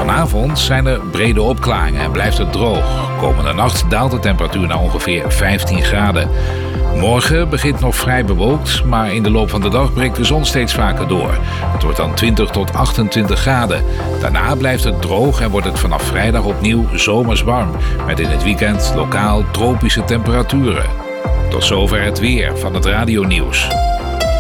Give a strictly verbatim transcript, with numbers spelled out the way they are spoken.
Vanavond zijn er brede opklaringen en blijft het droog. Komende nacht daalt de temperatuur naar ongeveer vijftien graden. Morgen begint nog vrij bewolkt, maar in de loop van de dag breekt de zon steeds vaker door. Het wordt dan twintig tot achtentwintig graden. Daarna blijft het droog en wordt het vanaf vrijdag opnieuw zomers warm, met in het weekend lokaal tropische temperaturen. Tot zover het weer van het radionieuws.